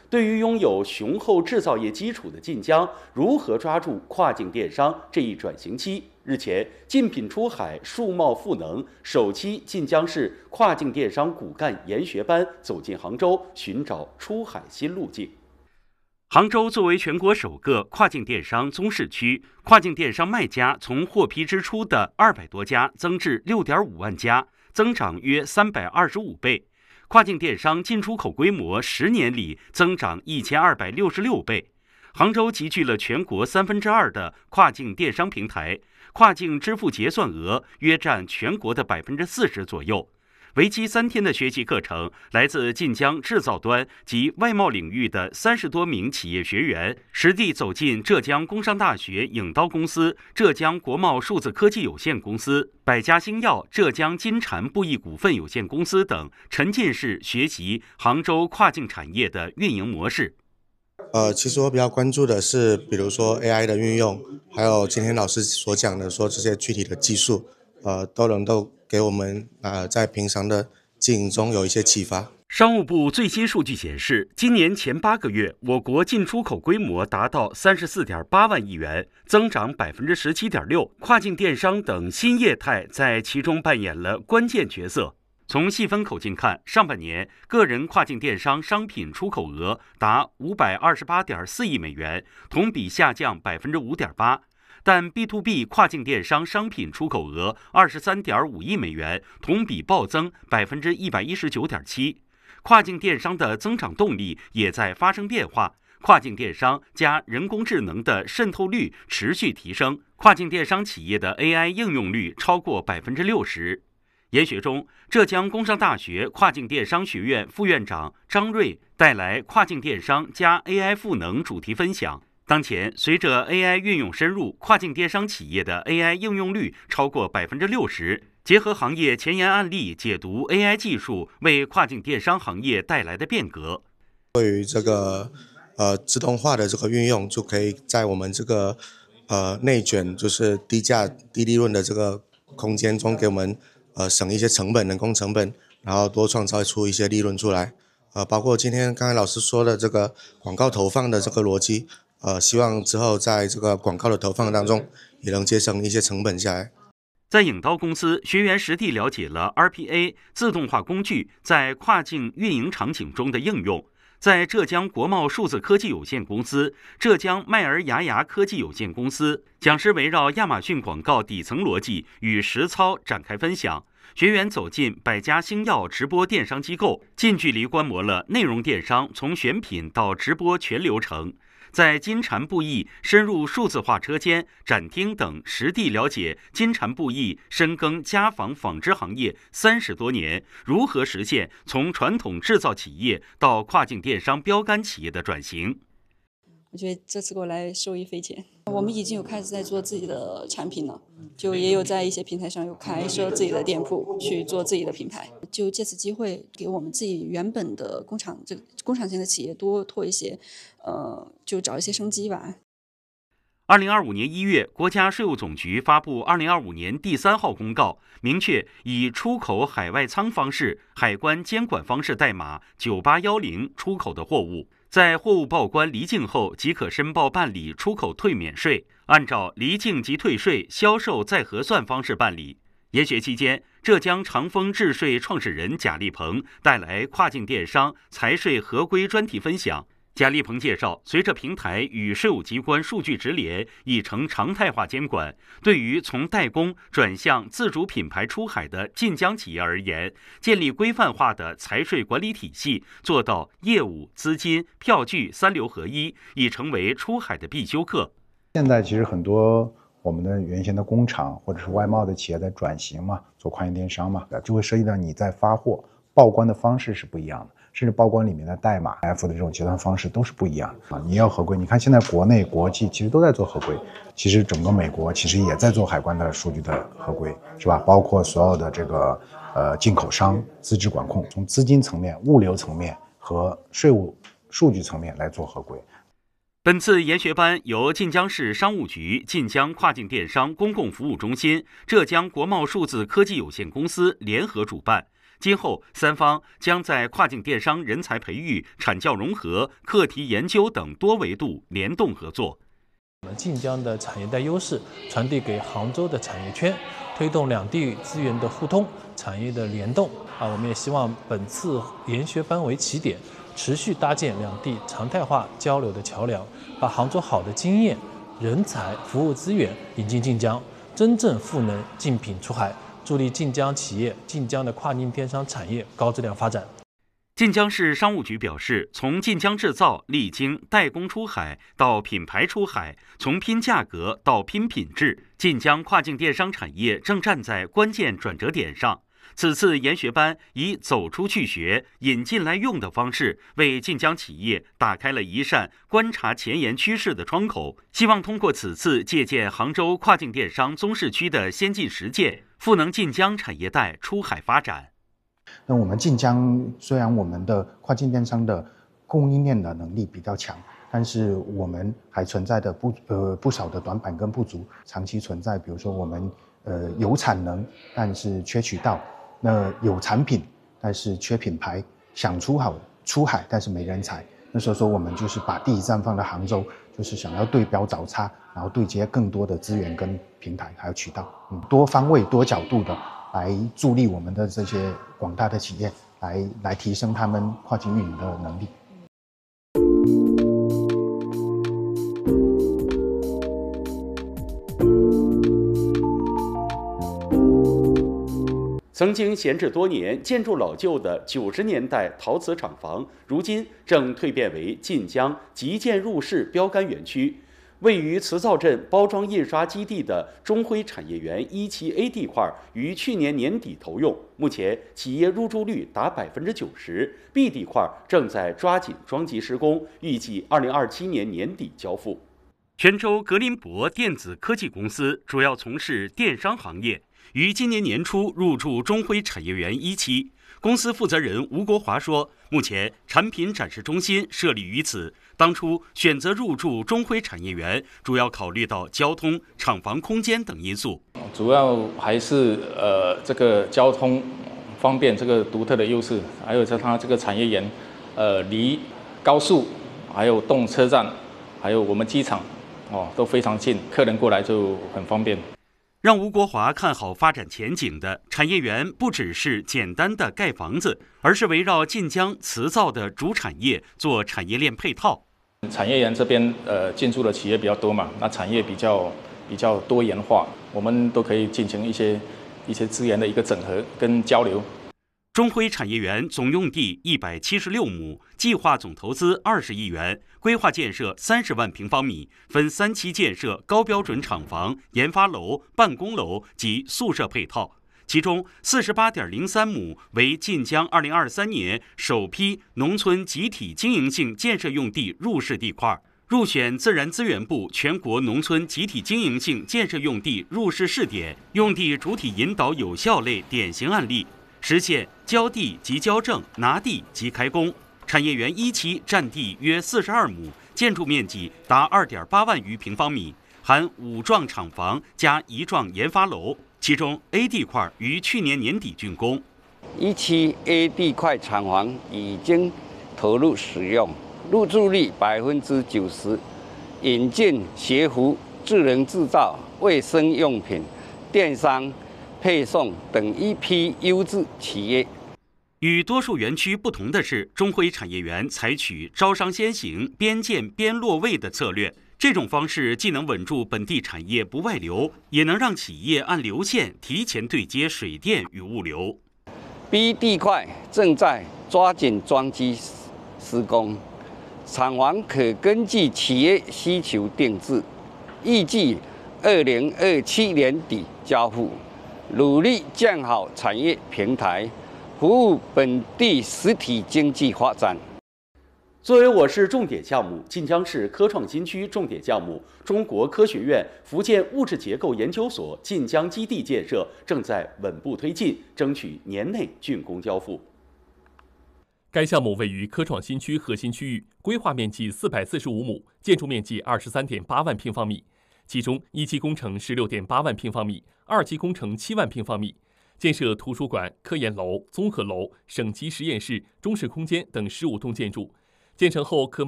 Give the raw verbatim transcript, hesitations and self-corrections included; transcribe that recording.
对于拥有雄厚制造业基础的晋江，如何抓住跨境电商这一转型期？日前，竞品出海、数贸赋能首期晋江市跨境电商骨干研学班走进杭州，寻找出海新路径。杭州作为全国首个跨境电商综市区，跨境电商卖家从获批之初的二百多家增至六点五万家，增长约三百二十五倍。跨境电商进出口规模十年里增长一千二百六十六倍。杭州集聚了全国三分之二的跨境电商平台，跨境支付结算额约占全国的百分之四十左右。为期三天的学习课程，来自晋江制造端及外贸领域的三十多名企业学员，实地走进浙江工商大学影刀公司、浙江国贸数字科技有限公司、百家兴药、浙江金蝉布艺股份有限公司等，沉浸式学习杭州跨境产业的运营模式。 呃，其实我比较关注的是，比如说 A I 的运用，还有今天老师所讲的说这些具体的技术，呃，都能够给我们呃在平常的经营中有一些启发。 商务部最新数据显示，今年前八个月，我国进出口规模达到三十四点八万亿元，增长百分之十七点六。跨境电商等新业态在其中扮演了关键角色。从细分口径看，上半年个人跨境电商商品出口额达五百二十八点四亿美元，同比下降百分之五点八。但 B to B 跨境电商商品出口额二十三点五亿美元，同比暴增百分之一百一十九点七。跨境电商的增长动力也在发生变化，跨境电商加人工智能的渗透率持续提升，跨境电商企业的 A I 应用率超过百分之六十。研学中，浙江工商大学跨境电商学院副院长张瑞带来跨境电商加 A I 赋能主题分享。当前，随着 A I 运用深入，跨境电商企业的 A I 应用率超过百分之六十。结合行业前沿案例，解读 A I 技术为跨境电商行业带来的变革。 对于这个呃自动化的这个运用，就可以在我们这个呃内卷就是低价低利润的这个空间中，给我们呃省一些成本，人工成本，然后多创造出一些利润出来。呃，包括今天刚才老师说的这个广告投放的这个逻辑。呃，希望之后在这个广告的投放当中，也能节省一些成本下来。 在影刀公司，学员实地了解了 R P A 自动化工具在跨境运营场景中的应用。在浙江国贸数字科技有限公司、浙江麦尔牙牙科技有限公司，讲师围绕亚马逊广告底层逻辑与实操展开分享。学员走进百家兴药直播电商机构，近距离观摩了内容电商从选品到直播全流程。在金蝉布艺深入数字化车间、展厅等实地了解金蝉布艺深耕家纺纺织行业三十多年，如何实现从传统制造企业到跨境电商标杆企业的转型。 我觉得这次过来受益匪浅。我们已经有开始在做自己的产品了，就也有在一些平台上有开设自己的店铺去做自己的品牌。就借此机会，给我们自己原本的工厂这个工厂型的企业多拓一些，呃，就找一些生机吧。 二零二五年一月，国家税务总局发布二零二五年第三号公告，明确以出口海外仓方式、海关监管方式代码九八一零出口的货物，在货物报关离境后即可申报办理出口退免税，按照离境即退税、销售再核算方式办理。研学期间，浙江长丰智税创始人贾立鹏带来跨境电商财税合规专题分享。贾立鹏介绍，随着平台与税务机关数据直连已成常态化监管，对于从代工转向自主品牌出海的晋江企业而言，建立规范化的财税管理体系，做到业务、资金、票据三流合一，已成为出海的必修课。 现在其实很多我们的原先的工厂或者是外贸的企业在转型嘛，做跨境电商嘛，就会涉及到你在发货报关的方式是不一样的，甚至报关里面的代码 F 的这种结算方式都是不一样的啊。你要合规，你看现在国内国际其实都在做合规，其实整个美国其实也在做海关的数据的合规，是吧？包括所有的这个呃进口商资质管控，从资金层面、物流层面和税务数据层面来做合规。 本次研学班由晋江市商务局、晋江跨境电商公共服务中心、浙江国贸数字科技有限公司联合主办。 今后三方将在跨境电商人才培育、产教融合、课题研究等多维度联动合作。 我们晋江的产业带优势传递给杭州的产业圈，推动两地资源的互通、产业的联动。啊，我们也希望本次研学班为起点，持续搭建两地常态化交流的桥梁，把杭州好的经验、人才、服务资源引进晋江，真正赋能竞品出海，助力晋江企业、晋江的跨境电商产业高质量发展。 晋江市商务局表示，从晋江制造历经代工出海到品牌出海，从拼价格到拼品质，晋江跨境电商产业正站在关键转折点上。此次研学班以走出去学、引进来用的方式，为晋江企业打开了一扇观察前沿趋势的窗口。希望通过此次借鉴杭州跨境电商综市区的先进实践，赋能晋江产业带出海发展。 那我们晋江虽然我们的跨境电商的供应链的能力比较强，但是我们还存在的不呃不少的短板跟不足，长期存在。比如说我们呃有产能，但是缺渠道；那有产品，但是缺品牌；想出好出海，但是没人才。那所以说我们就是把第一站放在杭州，就是想要对标早差，然后对接更多的资源跟平台还有渠道，嗯，多方位多角度的来助力我们的这些广大的企业，来来提升他们跨境运营的能力。 曾经闲置多年、建筑老旧的九十年代陶瓷厂房，如今正蜕变为晋江极建入市标杆园区。位于磁灶镇包装印刷基地的中辉产业园一期 A 地块于去年年底投用，目前企业入驻率达百分之九十。B 地块正在抓紧装机施工，预计二零二七年年底交付。泉州格林博电子科技公司主要从事电商行业，于今年年初入驻中辉产业园一期。公司负责人吴国华说，目前产品展示中心设立于此，当初选择入驻中辉产业园，主要考虑到交通、厂房空间等因素。 主要还是呃这个交通方便这个独特的优势，还有在它这个产业园，呃离高速、还有动车站、还有我们机场哦都非常近，客人过来就很方便。 让吴国华看好发展前景的产业园，不只是简单的盖房子，而是围绕晋江磁灶的主产业做产业链配套。 产业园这边呃进驻的企业比较多嘛，那产业比较比较多元化，我们都可以进行一些一些资源的一个整合跟交流。 中辉产业园总用地一百七十六亩，计划总投资二十亿元，规划建设三十万平方米，分三期建设高标准厂房、研发楼、办公楼及宿舍配套。其中四十八点零三亩为晋江二零二三年首批农村集体经营性建设用地入市地块，入选自然资源部全国农村集体经营性建设用地入市试点用地主体引导有效类典型案例。实现交地即交证，拿地即开工。产业园一期占地约四十二亩，建筑面积达二点八万余平方米，含五幢厂房加一幢研发楼。其中 A 地块于去年年底竣工。 一期 A 地块厂房已经投入使用，入驻率百分之九十，引进鞋服、智能制造、卫生用品、电商、配送等一批优质企业。 与多数园区不同的是，中辉产业园采取招商先行、边建边落位的策略。这种方式既能稳住本地产业不外流，也能让企业按流线提前对接水电与物流。 B 地块正在抓紧装机施工，厂房可根据企业需求定制，预计二零二七年底交付。努力建好产业平台，服务本地实体经济发展。 作为我市重点项目，晋江市科创新区重点项目，中国科学院福建物质结构研究所晋江基地建设正在稳步推进，争取年内竣工交付。 该项目位于科创新区核心区域，规划面积四百四十五亩，建筑面积二十三点八万平方米。其中一期工程十六点八万平方米，二期工程七万平方米。 建设图书馆、科研楼、综合楼、省级实验室、中式空间等十五栋建筑。建成后可